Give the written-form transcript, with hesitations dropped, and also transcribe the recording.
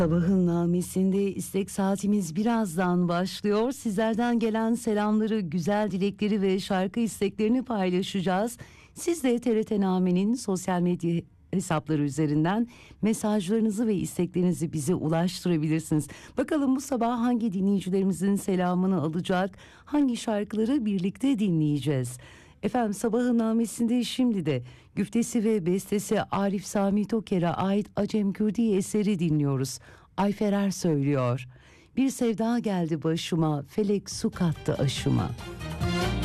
Sabahın namesinde istek saatimiz birazdan başlıyor. Sizlerden gelen selamları, güzel dilekleri ve şarkı isteklerini paylaşacağız. Siz de TRT Name'nin sosyal medya hesapları üzerinden mesajlarınızı ve isteklerinizi bize ulaştırabilirsiniz. Bakalım bu sabah hangi dinleyicilerimizin selamını alacak, hangi şarkıları birlikte dinleyeceğiz. Efendim sabahın namesinde şimdi de güftesi ve bestesi Arif Sami Toker'e ait Acem Kürdi eseri dinliyoruz. Ayferer söylüyor. Bir sevda geldi başıma, felek su kattı aşıma.